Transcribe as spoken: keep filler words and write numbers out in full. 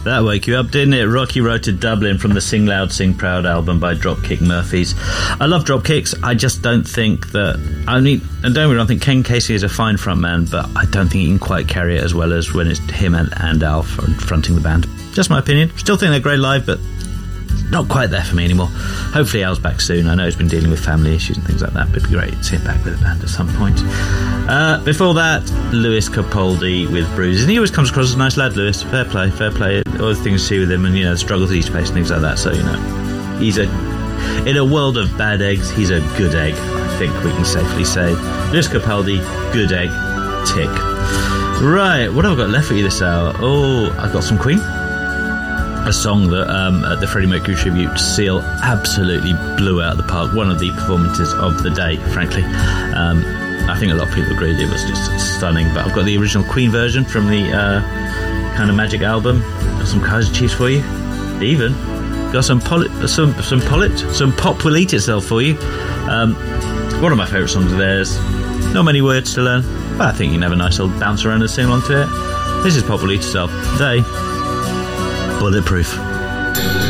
That woke you up, didn't it? Rocky Road to Dublin from the Sing Loud, Sing Proud album by Dropkick Murphys. I love Dropkicks. I just don't think that... I mean, and don't really, I think Ken Casey is a fine frontman, but I don't think he can quite carry it as well as when it's him and, and Al fronting the band. Just my opinion. Still think they're great live, but not quite there for me anymore. Hopefully Al's back soon. I know he's been dealing with family issues and things like that, but it'd be great to see him back with the band at some point. Uh, before that, Lewis Capaldi with Bruises. And he always comes across as a nice lad, Lewis. Fair play, fair play. All the things to see with him and, you know, the struggles he's faced and things like that. So, you know, he's a... in a world of bad eggs, he's a good egg, I think we can safely say. Lewis Capaldi, good egg, tick. Right, what have I got left for you this hour? Oh, I've got some Queen. A song that um, at the Freddie Mercury tribute, Seal absolutely blew out of the park. One of the performances of the day, frankly. Um, I think a lot of people agreed it was just stunning. But I've got the original Queen version from the uh, Kind of Magic album. Got some Kaiser Chiefs for you. Even got some polit, some some polit, some Pop Will Eat Itself for you. Um, one of my favourite songs of theirs. Not many words to learn, but I think you can have a nice old bounce around and sing along to it. This is Pop Will Eat Itself. They Bulletproof.